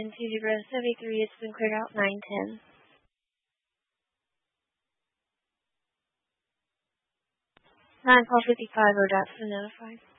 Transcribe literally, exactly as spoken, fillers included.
two zero seventy-three, it's been cleared out nine ten. nine twelve fifty-five, O D O T's been notified.